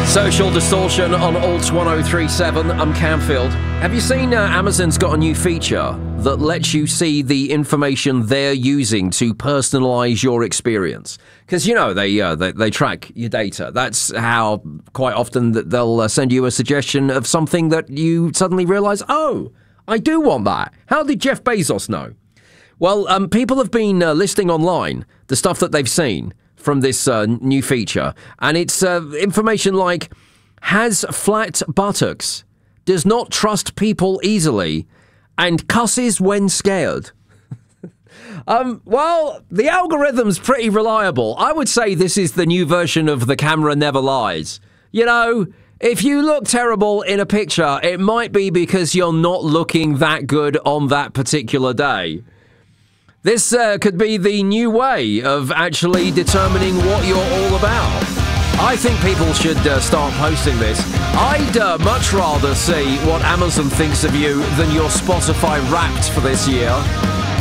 Social Distortion on Alt 1037. I'm Camfield. Have you seen Amazon's got a new feature that lets you see the information they're using to personalize your experience? Because, you know, they track your data. That's how quite often they'll send you a suggestion of something that you suddenly realize, oh, I do want that. How did Jeff Bezos know? Well, people have been listing online the stuff that they've seen from this new feature, and it's information like has flat buttocks, does not trust people easily, and cusses when scared. Well, the algorithm's pretty reliable. I would say this is the new version of the camera never lies. You know, if you look terrible in a picture, it might be because you're not looking that good on that particular day. This could be the new way of actually determining what you're all about. I think people should start posting this. I'd much rather see what Amazon thinks of you than your Spotify Wrapped for this year.